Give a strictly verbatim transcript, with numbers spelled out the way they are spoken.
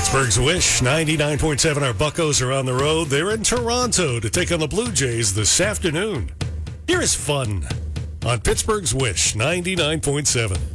Pittsburgh's Wish, ninety-nine point seven. Our Buccos are on the road. They're in Toronto to take on the Blue Jays this afternoon. Here is fun on Pittsburgh's Wish, ninety-nine point seven.